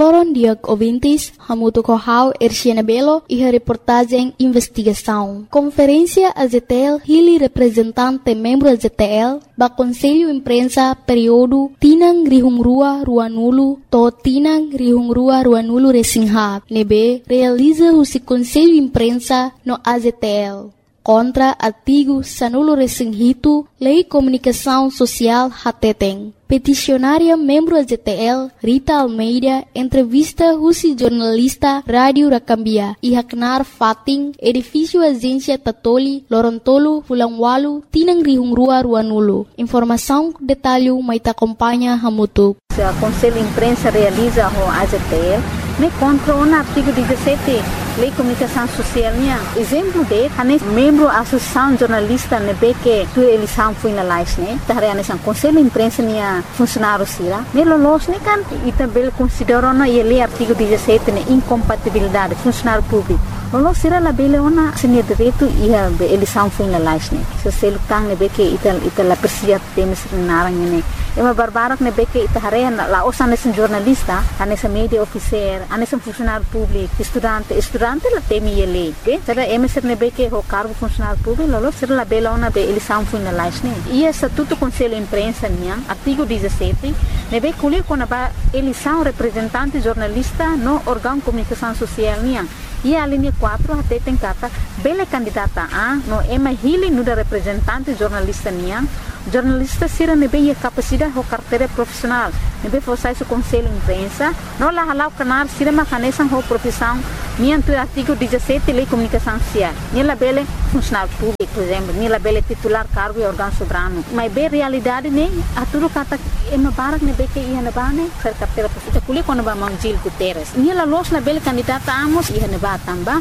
Loron Diag ouvintes, Hamuto Kohau, Erciana Belo e a reportagem Investigação. Conferência AZTL, Hili representante membro AZTL, ba Conselho Imprensa período Tinang Rihungrua Ruanulu, to Tinang Rihungrua Ruanulu Resinghat, nebe realiza o Conselho Imprensa no AZTL. Contra artigo Sanulo Resinghito, Lei Comunicação Social Hateteng. Peticionária membro AZTL, Rita Almeida, entrevista Rusi jornalista Rádio Rakambia, Ihaknar Fating, edifício Agência Tatoli, Lorontolo, Fulangwalu, Tinang Rihungrua Ruanulu. Informação, detalhe, mais acompanha Hamutuk. O Conselho Imprensa realiza o AZTL, me contra o artigo 17, Lei Comunicação Social. Exemplo de, membro da Associação Jornalista, que a eleição foi na live, o Conselho Imprensa funcionário sira, melolos kan e também consideram na artigo 17 incompatibilidade funcionário público. Lolos sira la bele ona senia direito e a eleição foi na live, se selo tang que ita la persia temes narang ne. Uma barbara que ita harena la osa nesse jornalista, nessa media officer, nesse funcionário público, estudante la temi ele, será emeser que o cargo funcionário público, lolos sira la bele ona eleição foi na live, e estatuto Conselho Imprensa artigo 17, nebe colhe quando a eleição representante jornalista no órgão de comunicação social e a linha 4 até tem cata bela candidata a no ema hili no da representante jornalista jornalista sira nebe a capacidade ou carteira profissional nebe forçar o Conselho Imprensa no la halau canar sira macanesan ou profissão do artigo 17 Lei Comunicação Social nela bela funcionário público, por exemplo, nela bela titular cargo e órgão soberano, mas bem realidade a tudo cata ema barak nebe que ia na bane ser carteira profissional colhe quando ba Gil Guterres nela los na bela candidata amos ia na tamba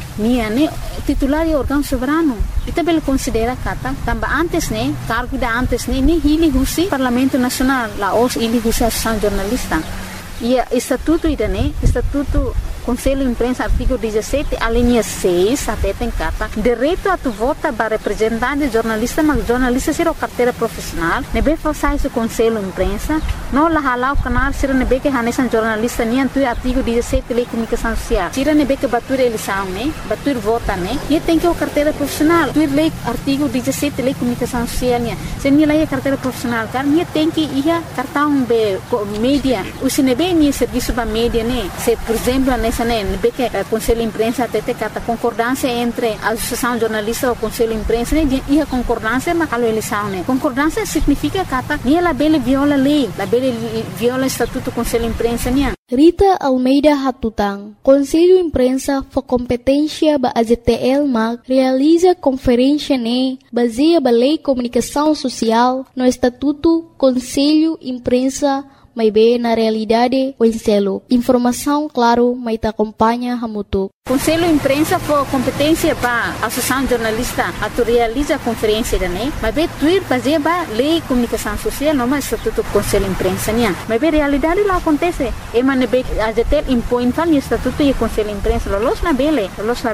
titular e órgão soberano e também considera kata tamba antes cargo da antes ni hili husi Parlamento Nacional la os hili husi Associação Jornalista e estatuto estatuto Conselho Imprensa artigo 17 a linha 6 até tem cata direito a tu vota para representante jornalista mas jornalista será carteira profissional nebe forçar o Conselho Imprensa não la halau canal será nebe que hanesan jornalista tu artigo 17 Lei Comunicação Social será nebe que batur eleição batur vota e tem que o carteira profissional tu lei artigo 17 Lei Comunicação Social se ni lei carteira profissional ni tem que ia cartão be mídia o se nebe ni serviço ba mídia se por exemplo que o Conselho Imprensa até tem concordância entre a Associação Jornalista e o Conselho Imprensa e a concordância mas a eleição concordância significa que ela bele viola a lei ela bele viola o estatuto do Conselho Imprensa Rita Almeida Hatutang, Conselho Imprensa for competência ba AZTL mag realiza conferência baseia ba Lei Comunicação Social no Estatuto Conselho Imprensa mas bem na realidade o enselo. Informação, claro, mas te acompanha Hamutuk. Conselho Imprensa for competência para a Associação Jornalista a realiza a conferência mas bem tuir fazer ba Lei Comunicação Social não mais Estatuto Conselho Imprensa mas bem realidade lá acontece e man bem a ZTL impõe tal Estatuto e Conselho Imprensa los na bele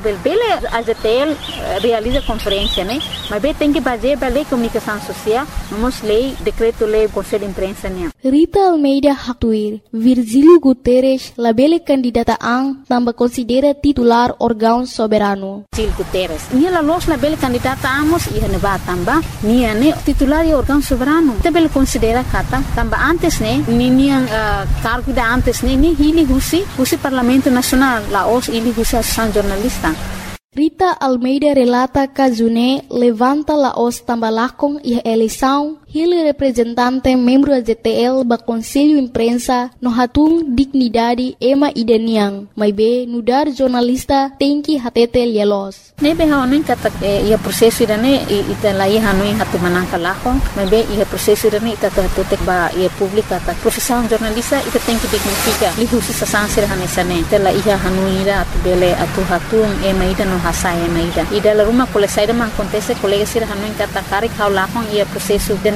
a ZTL realiza conferência mas bem tem que fazer ba Lei Comunicação Social não lei decreto lei Conselho Imprensa Rita Almeida Hatuir, Virgílio Guterres, labele candidata também considera titular órgão soberano. Virgílio Guterres, ela los labele candidata amos e neba tamba, titular e órgão soberano. Também considera kata tamba antes cargo da antes ni hili husi Parlamento Nacional, la os hili husi Associação Jornalista. Rita Almeida relata que June levanta la os tambalakong e a eleição, ele representante membro da ZTL ba Conselho Imprensa no hatung dignidade ema ideniang, mas be nudar jornalista tem que hatete lielos. Nebe haonin kata ia prosesso irane ita lai hanuin hatu manangka lahong, mas be ia prosesso irane ita hatutek ba ia publika ta profissão jornalista ita tem que dignifica lihusi sasansir hanesane ita la ia hanuira atu bele atu hatung ema ida no hasai ema ida. Ida la rumah kole saida mang kontese kolega sir hanuin kata karik hau lahong ia prosesso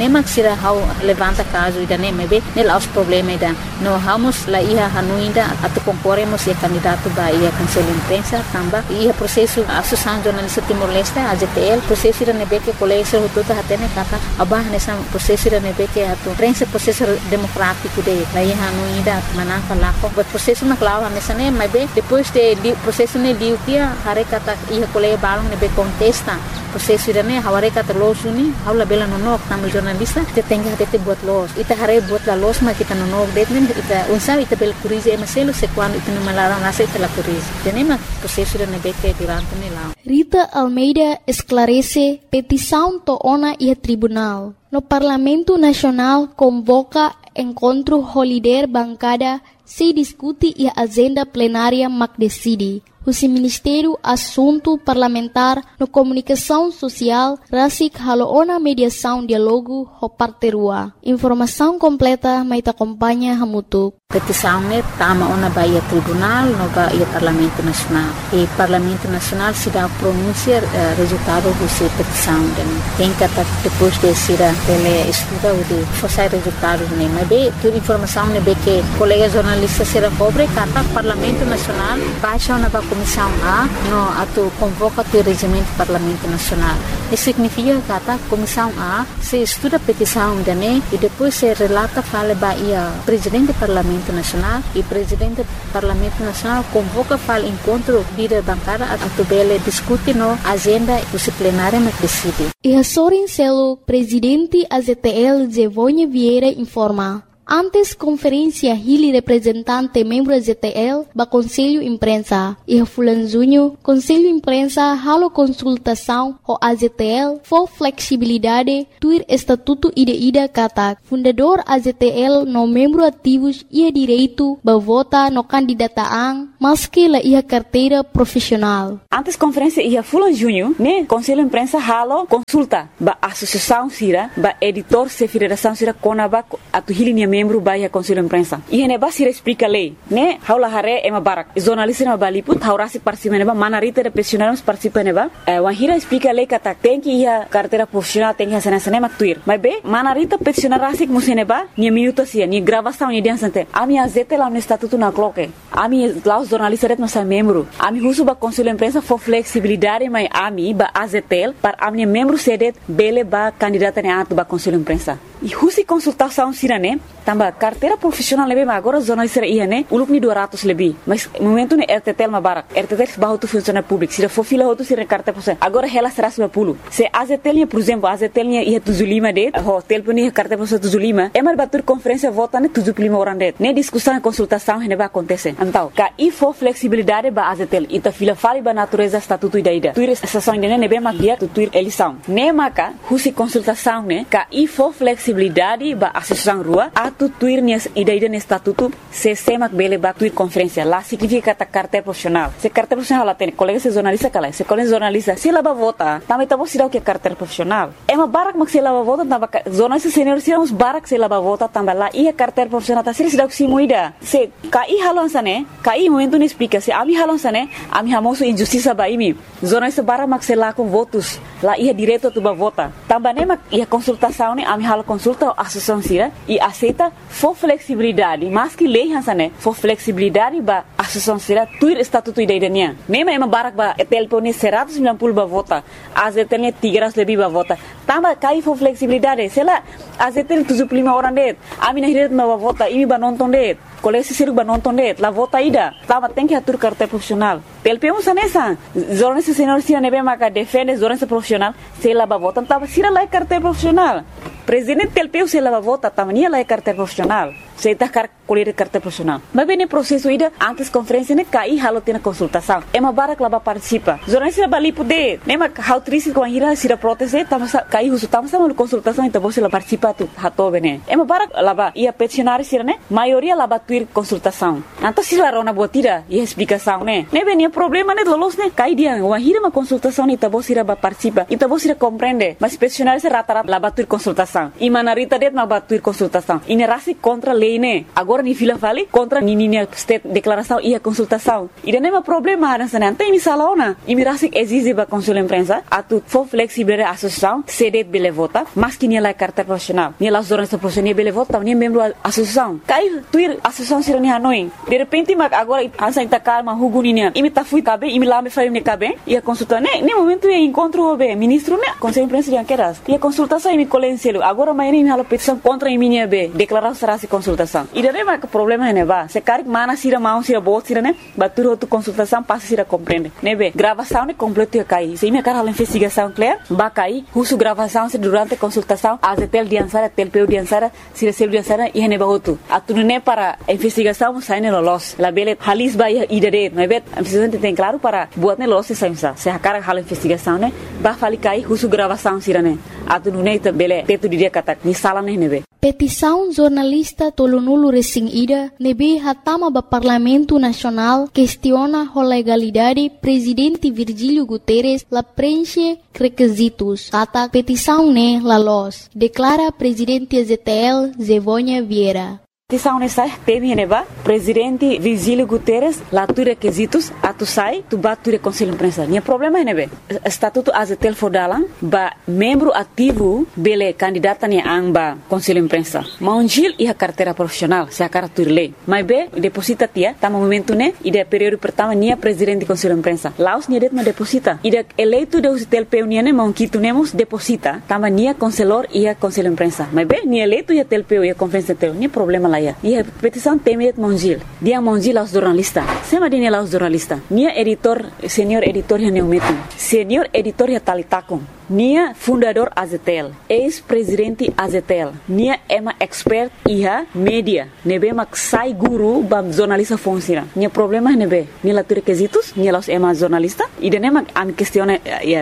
nema sira hau levanta caso ida nema be nela os problema ida no vamos la ia hanuinda atu concorremos e candidato ba ia cancela imprensa tamba ia processo associação jornalista Timor-Leste AZTL processo ida nebe que colégio tudo hatene kata abah nessa processo ida nebe que atu prensa processo democrático de la ia hanuinda manaka lako but processo na clava nessa nema be depois de processo ne liu dia hare kata ia colégio balong nebe contesta processo ida ne haware kata losuni haula bela nonok tamu jornalista te tenga te buat los ita hare buat la los ma kita nonok detmen ita unsa ita bel curize maselo se quando ita no malara nasa ita la curize tenema processo ida ne beke durante ne la Rita Almeida esclarece petição toona e tribunal. No Parlamento Nacional convoca encontro holiday bancada se discute e a agenda plenária mac decide. O Ministério Assunto Parlamentar no Comunicação Social rasik haloona mediação diálogo ho parterua. Informação completa mai acompanha hamutuk. Petição ne tama ona baia tribunal no baia Parlamento Nacional. E Parlamento Nacional se dá pronunciar resultado dessa petição. Tem que depois de ser ele estuda o de forçar resultados ne. Mas bem, toda informação ne be que colega jornalista será cobre kata Parlamento Nacional baixa ona ba Comissão A no atu convoca o regimento Parlamento Nacional. Isso significa kata Comissão A se estuda a petição ne e depois se relata fala baia presidente do Parlamento Nacional e presidente do Parlamento Nacional convoca para encontro líder bancada a tubele discute no agenda disciplinária na decide. E a Sorin Celo, presidente AZTL Zevonha Vieira informa. Antes conferência Hili representante membro AZTL ba Conselho Imprensa e a Fulanzunho Conselho Imprensa halo consultação o AZTL for flexibilidade tuir estatuto ida kata fundador AZTL no membro ativos ia direito ba vota no candidataan maski la ia carteira profissional. Antes conferência ia Fulanzunho né Conselho Imprensa halo consulta ba associação sira ba editor se federação sira konaba atu Hili membro baia Conselho Imprensa. E ne basira explica lei, né? Haula hare ema barak. Jornalista na baliput haurasi participa neba manarita de profissionais participa neba. Wahira explica lei kata tem que ia carteira profissional tem que sana mak tuir. Mas be manarita profissional rasik museneba ni minuto sia ni gravação ni dia sante. Ami azete lá no estatuto na cloque. Ami lá os jornalistas não são membro. Ami husu ba Conselho Imprensa for flexibilidade mai ami ba azetel para ami membro sedet bele ba candidata ne atu ba Conselho Imprensa. E husi consultação sirane tamba carteira profissional lebih agora jornalista ia né uluk ni 200 lebih mas momento ne RTTL mabarak RTTL bahu tu funcionário público sira for fila hotu sira carteira profissional agora ela será 10 se AZTL por exemplo AZTL ia 75 det hotel puni carteira profissional 75 emar batur conferência vota ne 75 orang det ne discussão e consultação ne ba acontece então ka e for flexibilidade ba AZTL ita fila fali ba natureza estatuto ida tuir sessão ne be magia tuir eleição ne maka husi consultação ne ka e for flexibilidade ba associação rua atu tuir ni ida ne estatuto se semak bele ba tuir conferência lá significa ta carteira profissional se carteira profissional lá tem colega se jornalista kala se colega jornalista se lá ba vota também tá você dá o que carteira profissional é uma barak mak se lá ba vota tamba jornalista senior se uns barak se lá ba vota tamba lá ia carteira profissional tá se dá o que se moida se kai halon sane kai momento ne explica se ami halon sane ami hamoso injustiça ba imi jornalista barak mak se lá com votos lá ia direito tu ba vota tamba ne mak ia consultação ne ami halo consulta associação sira e aceita for flexibilidade mas que lei hansane for flexibilidade ba associação sira tuir estatuto idania nema ema barak ba telpone 190 ba vota azetelnya 300 lebih ba vota tamba kai for flexibilidade sela azetel 75 orang det ami nahiret ba vota imi ba nonton det kolesi siru ba nonton det la vota ida tamba tem que atur carteira profissional telpemos anessa jornalista senior sira nebe maka defende jornalista profissional sela ba vota tamba sira la carteira profissional presidente telpeu se la vota tamania la carteira profissional se tá colher carteira profissional mas bem processo ida antes conferência ne cai halo tem consultação é uma barak lá participa jornalista bali poder nema hautrice com a ira sira proteste tamo cai uso tamo sama consultação então você lá participa tu hato bene é uma barak lá ia peticionário sira ne maioria lá tuir consultação então se lá rona botira e explicação ne bem problema né lolos né cai dia uma hira uma consultação e tabo sira ba participa e tabo sira compreende mas peticionário se rata la batur consultação e manarita det ma batur consultação e nerasi contra lei né agora ni fila fale contra ni state declaração e a consultação e não é problema nessa né tem misalona e mirasi exige ba consul imprensa atu for flexible associação cede bele vota mas que ni la carta profissional ni la jornalista profissional bele vota ni membro associação cai tuir associação sira ni hanoi de repente mas agora ansa ita calma huguninia e me tá fui cabe e me lá me faz me cabe e a consulta né nem momento é encontro o ministro né conselho imprensa de queras e a consultação e me colenselo agora amanhã me hala petição contra a minha be declarar será se consultação e daí mas problema é né va se caric mana sira mão sira bot sira né batur outra consultação passa sira compreende né be gravação né completo e cai se me cara a investigação clear ba cai husu gravação se durante a consultação a tel diansara tel peu diansara sira sel diansara e ne ba outro atu né para a investigação sai ne los la bele halis ba e dade mas be a presidente tem claro para buat ne los se a cara hala investigação né ba fali cai husu gravação sira né atu né bele teto dia kata ni sala ne be petição jornalista tolonulu recém ida nebe hatama ba Parlamento Nacional questiona a legalidade presidente Virgílio Guterres la preenche requisitos kata petição ne la los declara presidente ZTL Zevônia Vieira. Petição nessa teme neba presidente Virgílio Guterres lá tu requisitos atu sai tu batu conselho imprensa nem problema é nebe estatuto azetel fodalan ba membro ativo bele candidata ni amba conselho imprensa maunjil e a carteira profissional se a carta lei mas be deposita tia tá momento né e de período pertama nia presidente conselho imprensa laos nia det ma deposita e de eleito de azetel peu né maunquito nemos deposita tama nia conselor e a conselho imprensa mas be nia eleito e a tel peu e a conferência teu nem problema lá e a petição temet monjil dia monjil aos jornalista sema dia aos jornalista nia editor senior editor ya neumetu senior editor ya talitakon nia fundador Azetel ex-presidente Azetel nia ema expert iha media nebe mak sai guru bam jornalista fonsira nia problema nebe nia la requisitos nia los ema jornalista e dene mak am questione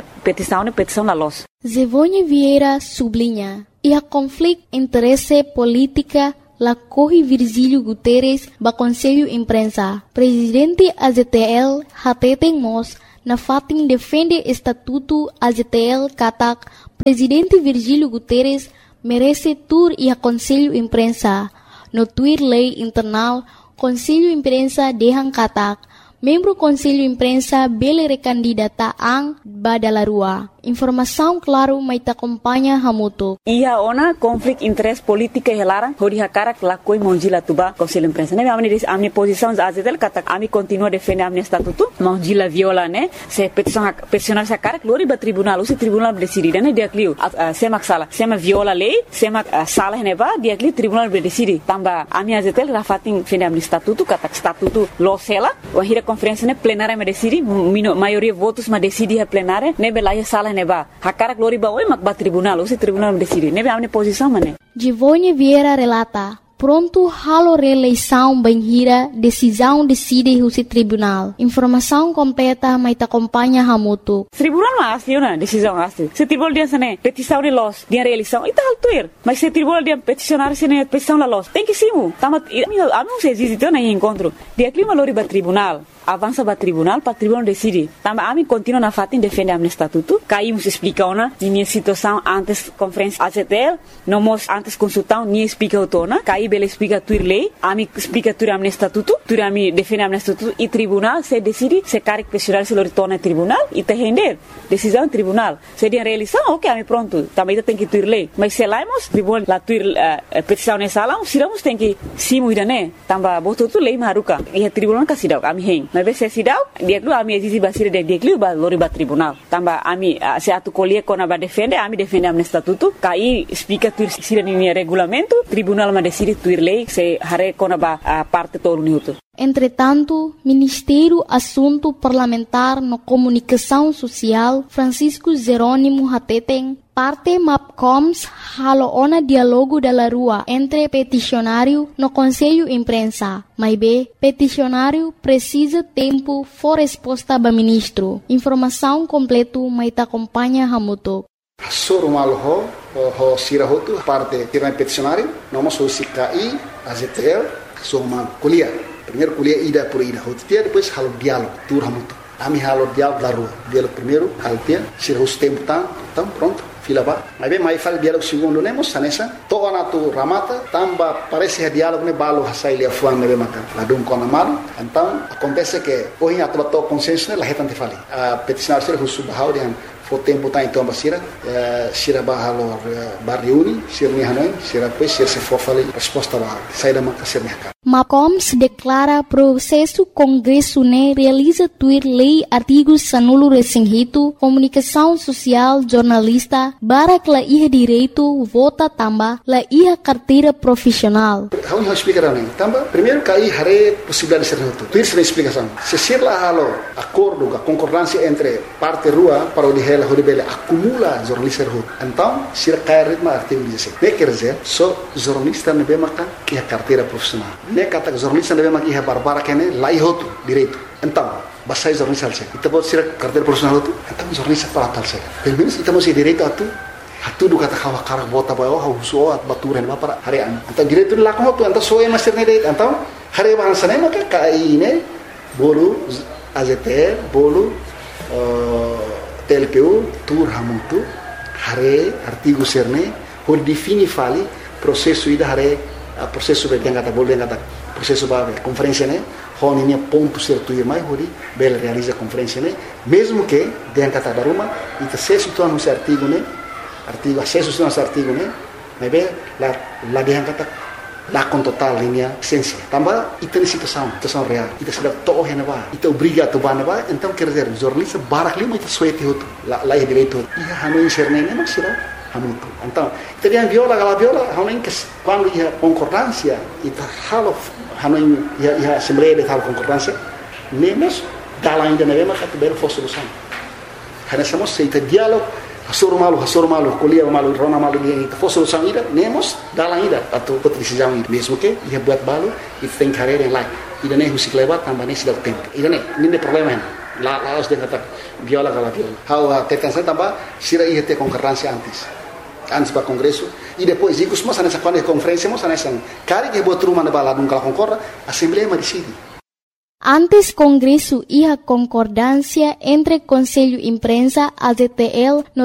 petição la los Zevônia Vieira sublinha e a conflito interesse política la corre Virgílio Guterres ba Conselho Imprensa. Presidente AZTL hateten mos na fatin defende estatuto AZTL katak Presidente Virgílio Guterres merece tur e a Conselho Imprensa. No tuir lei internal Conselho Imprensa dehan katak membro Conselho Imprensa bele recandidata ang badalarua. Informação claro mai ta acompanha hamuto. Ia ona conflict interest politika helarang hodi hakara lakoi monjila tuba Conselho Imprensa. Ne amni posição azetel kata ami continua defender amni estatuto monjila viola ne se peticionar sa cara glori ba tribunal usi tribunal decide ne dia clio semak sala sema viola lei semak sala ne ba dia clio tribunal decide tamba ami azetel rafatin defender amni estatuto kata estatuto losela wahira conferência ne plenária me decide maioria votos ma decide a plenária ne belaya sala neba hakara glori ba oi mak ba tribunal usi tribunal decide nebe amne posição mane Zevônia Vieira relata pronto halo reeleição banhira decisão decide o tribunal informação completa mai ta acompanha hamuto tribunal ma asli na decisão asli se tribunal dia sene petição de los dia reeleição e tal tuir mas se tribunal dia peticionar sene petição la los tem que simu tamat anu se existe na encontro dia clima lori ba tribunal avança para tribunal decide. Também a mim continua na fatin defende a estatuto. Caímos explica ona minha situação antes conferência AZTL, não mos antes consultar nem explica o tona. Caí bela explica tuir lei, a mim explica tuir a estatuto, tuir a mim defende a estatuto e tribunal se decide se caric pessoal se retorna tribunal e te render decisão tribunal. Se dia realização, ok, a mim pronto. Também tem que tuir lei, mas se laimos tribunal la tuir petição nessa lá, siramos tem que simu idane. Também botou tu lei maruka e a tribunal kasidau a mim mas se sidau dia lu ami exisi basir de dia ba lori ba tribunal tamba ami se atu colher kona ba defende ami defende am estatuto kai explica tu sira ni regulamento tribunal ma decide tuir lei se hare kona ba parte todo minuto. Entretanto, Ministério Assunto Parlamentar no Comunicação Social Francisco Jerônimo Hateten parte MAPCOMS haloona diálogo da rua entre peticionário no Conselho Imprensa. Mas B, peticionário precisa tempo for resposta ba ministro. Informação completo mai ta acompanha hamuto. Surmal ho sirahotu parte tirna peticionário, noma so CKI, AZTL, soma kuliah. Primeiro colher ida por ida. Rotitia depois halo diálogo, turha muito. Ami halo diálogo da rua. Diálogo primeiro, altia, se o tempo então pronto. Fila ba. Mas bem, mais fala diálogo segundo, né? Moça, nessa. Toda na tu ramata, tamba parece diálogo né balo hasai lia fuan né bemaka. Lá dum com amado. Então acontece que hoje a tua consciência né, lá retante fali. A peticionar ser russo bahau dia o tempo tá então basira, sira bahalo barriuni, sira ni hanoi, sira depois sira se for fali resposta ba sai da maka ser mercado. Macoms declara processo Congresso né realiza tuir lei artigos sanulo resinghito, comunicação social, jornalista, barak la iha direito, vota tamba, la iha carteira profissional. How you explica não? Tamba, primeiro cai hare possibilidade de ser noto. Tuir sem explicação. Se ser lá halo acordo, a concordância entre parte rua para o de Horibele acumula jornalista rua. Então, se cai ritmo artigo 16. Ne quer dizer, só jornalista não bem maca que a carteira profissional. Ne kata jornalista não bem maca que a barbara que ne lá ihoto direito. Então, basai jornalista alse. Então pode ser carteira profissional tu. Então jornalista para tal se. Pelo menos então se direito a tu. Hatu do kata kawa karak bota ba oh huso at baturan ba para harian. Então direito lá com tu. Então só é master ne direito. Então hari bahasa ne maka kai ne bolu AZT bolu TLPU, tur hamutu, hare, artigo serne, por defini fali, processo ida hare, processo bem kata boleh kata, processo ba conferência né, hon ini ponto certo ir mais hori, bel realiza conferência né, mesmo que den kata daruma, ita acesso tu anu artigo né, artigo acesso tu anu artigo né, mas bem la den kata lá com total linha essência. Também ita situação real. Ita sudah toh yang ba, ita obriga tu ba ba, então quer dizer, jornalista barak lima ita suete hotu, lá é direito. Ia hanu inserne nem mas será hanu tu. Então, ita dia viola, hanu que quando ia concordância, ita halo hanu ia assembleia de tal concordância, nemos dala ainda na mesma categoria for solução. Hana somos seita diálogo Hasur malu, kuliah malu, rona malu dia itu. For solução ida, nemos dalam ida atau decisão ida. Mesmo que ia buat balu, itu tem carreira yang lain. Ida nem musik lewat, tambah nem sudah tempo. Ida nem problema hen. Lá os dia kata viola kala viola. How tekan saya tambah sira ia ter concorrência antes para congresso e depois ikut semua sana quando conferência semua sana cari que buat rumah na bala nunca concorda, assembleia mas decide. Antes Congresso e a concordância entre Conselho Imprensa, AZTL, no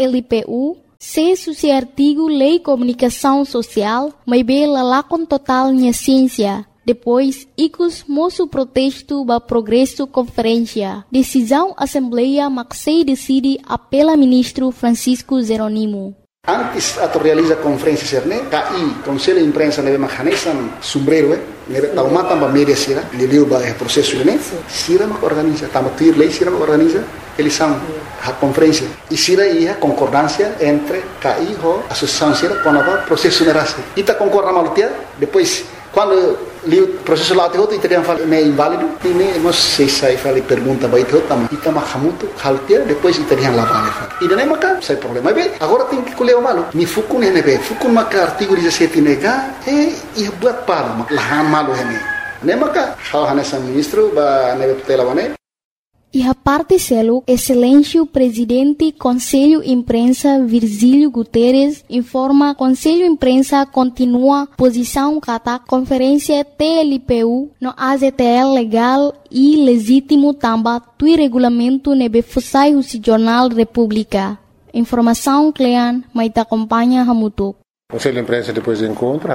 TLPU, se suci artigo Lei Comunicação Social, mas bela lá com total minha ciência. Depois, icus moço protesto ba progresso conferência. Decisão Assembleia Maxei decide apela ministro Francisco Zeronimo. Antes atau realiza conferência serne, KI Conselho de Imprensa neve mahanesan sombrero neve taumata ba media sira, liliu ba processo ne, sira mak organiza, tamatir lei sira mak organiza, eles são a conferência e sira ia concordância entre KI ho associação sira com a processo nerase. Ita concorda malutia, depois quando o processo lá teu teriam falado é inválido e nem nós sei fala pergunta vai teu tam ita mahamuto haltia depois teriam lá vale e daí maka sai problema bem agora tem que colher o malu ni fukun ne be fukun maka artigo 17 nega e buat para lahan malu ne maka hal hanesan ministro ba nebe tutela bane. E a parte selo, excelência presidente Conselho Imprensa Virgílio Guterres informa Conselho Imprensa continua posição kata conferência TLPU no AZTL legal e legítimo tamba tui regulamento nebe fusai o Jornal República. Informação Clean, maita acompanha Hamutuk. Conselho de Imprensa depois do encontro,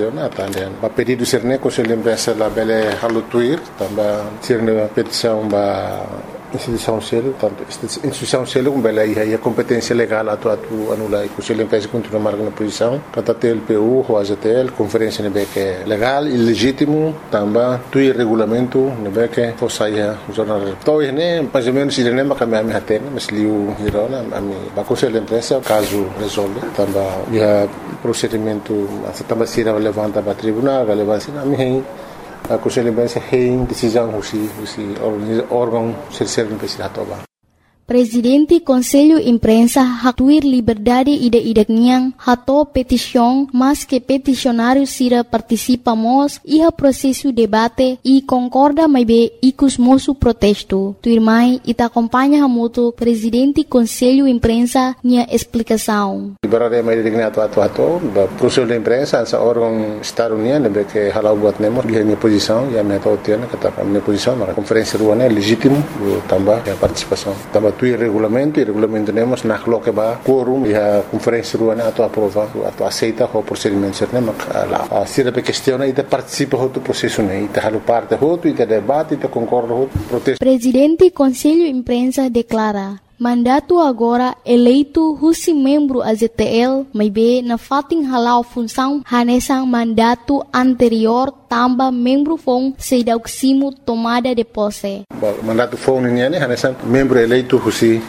a pedido de ser Conselho de Imprensa lá bele halutuir, também ser a petição da instituição selo, tanto instituição selo como bele aí a competência legal atu anula e Conselho de Imprensa continua marcando posição, kata TLPU, o AZTL, conferência nebe que é legal e legítimo, também tui regulamento nebe que fosse aí o jornal. Então né, mais ou menos ele nem macamia me hatena, mas liu hirona ami ba Conselho de Imprensa caso resolve, também ia procedimento também se levanta para tribunal, relevância na minha a Conselho de Imprensa tem decisão se órgão ser imprensa toba. Presidente Conselho Imprensa hatuir liberdade ida-idakniang hato petisyong mas que peticionário sira participamos iha processo debate e concorda mai be ikus mosu protesto. Tuirmai ita acompanha hamuto Presidente Conselho Imprensa nia explicação. Liberdade mai digna atu Conselho Imprensa sa órgão Estado União que halau buat nemos dia minha posição e a minha totiana kata minha posição na conferência ruana é legítimo tambah a participação tambah tu regulamento temos na coloque ba quorum e a conferência ruana atu aprova atu aceita o procedimento certo mak lá se da questiona e participa do processo né e halu parte e debate e concorda protesto. Presidente Conselho Imprensa declara mandato agora eleito husi membro AZTL mai be na fating halau função hanesang mandato anterior tamba membro fong sedauksimo tomada de posse. Mandato fong niya ne hanesang membro eleito husi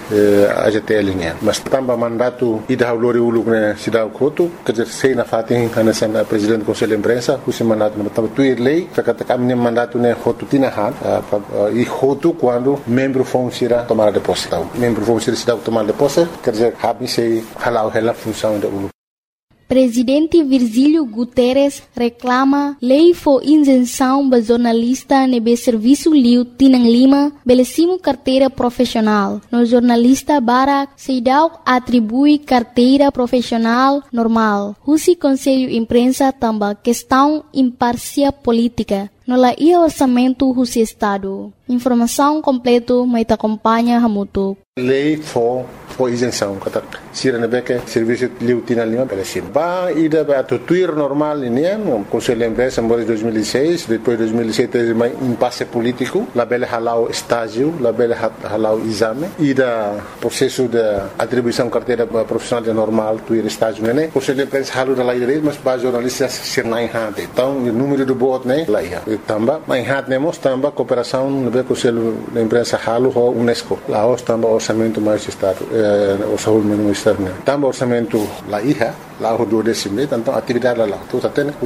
AZTL niya. Mas tamba mandato ida haulori uluk ne sidaw koto kajer sei na fating hanesang presidente Conselho Imprensa husi mandato na tamba tuir lei kakata kami mandato ne hotu tinahan e hotu quando membro fong sira tomada de posse. Vamos ser tomar de posse, quer dizer, habise halau hela função da ULU. Presidente Virgílio Guterres reclama lei for isenção ba jornalista nebe serviço liu Tinang Lima belecimo carteira profissional. No jornalista Barak Seidau atribui carteira profissional normal. Husi Conselho Imprensa tamba questão imparcial política. No la ia orçamento husi Estado. Informação completo mai ta acompanha hamuto. Lei for isenção kata sira nebeke serviço liu Tinang Lima belecim. Ba ida ba tuir normal ini no Conselho Imprensa em 2006, depois 2007 teve mais impasse político, la bele halau estágio, la bele halau exame, ida processo de atribuição carteira profissional de normal tuir estágio né. Conselho Imprensa halu da lei direito, mas ba jornalistas ser na enhate. Então o número do voto né lá ia. Tamba na enhate nemos tamba cooperação no Conselho Imprensa halu ho UNESCO. Lá os tamba orçamento mais estado orçamento externo. Tamba orçamento lá ia, lá o 12º, então atividade lá. Então até o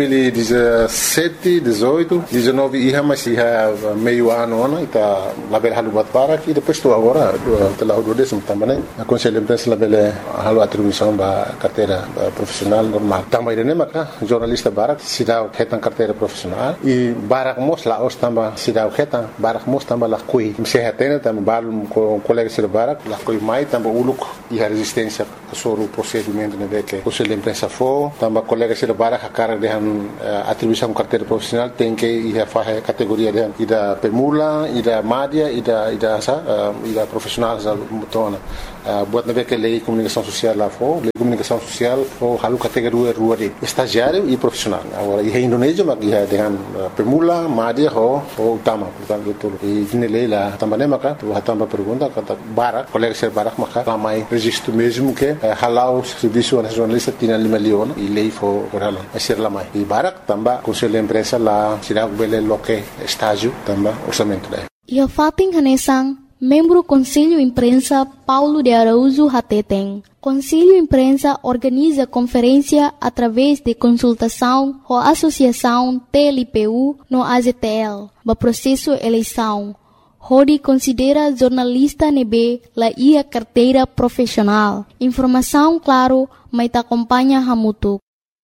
2017, 18, 19 ia mas ia meio ano né, tá lá bele halu bat para e depois tu agora lá o 12º tamba né. A Conselho Imprensa lá bele halu atribuição ba carteira profissional normal. Tamba ide né maka jornalista Barak sidau hetan carteira profissional e Barak mos lá os tamba sidau hetan Barak mos tamba lá kui. Se hetena tamba balum com colega sir Barak lá kui mai tamba uluk e a resistência sobre o procedimento né que Conselho Imprensa for tamba colega sir Barak a cara de atribuição carteira profissional tem que ir a fazer categoria de ida permula ida madia ida profissional za mutona buat nebe que lei comunicação social lá for lei comunicação social for halu categoria rua de estagiário e profissional agora e Indonésia mas ia dengan permula madia ho utama portanto tudo e nele lá também maka tu tamba pergunta kata Barak colega ser Barak maka ramai registro mesmo que halau serviço a jornalista tinha 5 milhões e lei for halau ser lá mais e Barak tamba Conselho Imprensa lá será bele loque estágio tamba orçamento daí e a fating hanesang membro Conselho Imprensa Paulo de Araújo Hateteng. Conselho Imprensa organiza conferência através de consultação com a Associação TLPU no AZTL, no processo eleição. Rodi considera jornalista nebe la ia carteira profissional. Informação claro, mas te acompanha hamutu.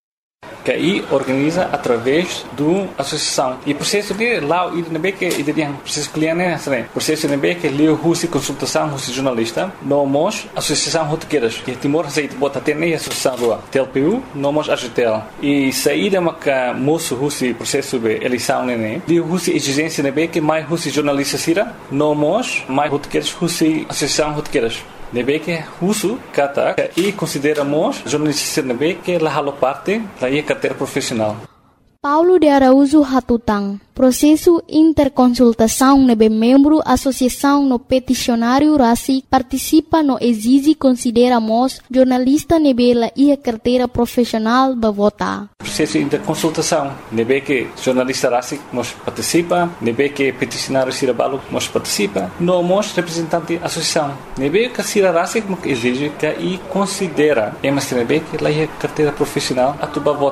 Que aí organiza através do associação e processo de lá o IDNB que tem processo cliente né processo IDNB que leu husi consultação husi jornalista nomos associação rotequeiras que Timor aceita bota até nem associação rua TLPU nomos AGTL e saída maca moço husi processo de eleição né leu husi exigência IDNB que mais husi jornalista sira nomos mais rotequeiras husi associação rotequeiras nebe que uso kata e consideramos jornalista nebe que la halo parte la ia carteira profissional. Paulo de Araújo Hatutang, processo interconsultação nebe membro associação no peticionário RACI participa no exige consideramos jornalista nebe la ia carteira profissional ba vota. Processo interconsultação nebe que jornalista RACI nos participa, nebe que peticionário Sirabalo nos participa, nomos representante associação nebe que Sira RACI exige que e considera mas nebe que la ia carteira profissional atuba vota.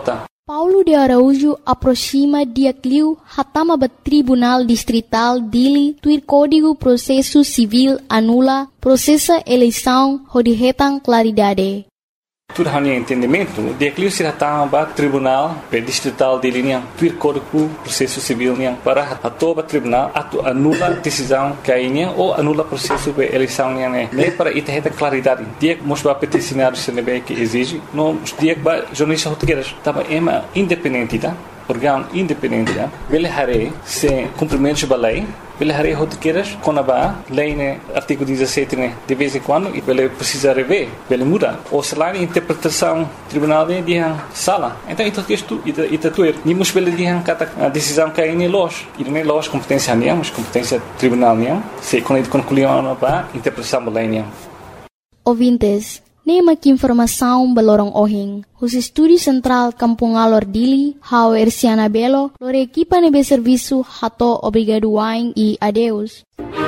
Paulo de Araújo aproxima dia cliu hatama ba Tribunal Distrital Dili tuir Código Processo Civil anula processa eleição rodihetang claridade. Tudo hanya entendimento, dia cliu se hatama ba Tribunal Distrital Dili niang tuir Código Processo Civil niang para atoba tribunal atu anula decisão kainya ou anula processo de eleição niang ne para itaheta claridade. Dia mos ba peticionário se nebe que exige, no dia ba jornalista hotqueiras tava ema independente tá? Órgão independente tá? Vele hare se cumprimentos ba lei. Ele harei hotqueiras com a lei né artigo 17 né de vez em quando e ele precisa rever, ele muda ou se lá a interpretação tribunal né de sala então isso que isto tuer nem mos ele de a decisão que é loja e não é loja competência nem mas competência tribunal nem se quando concluiu a interpretação da lei nem. Ouvintes, nema que informação balorong ohing. Os estúdios central Kampung Alor Dili, hau Erciana Belo, lor equipa nebe serviço hato obrigado wain e adeus.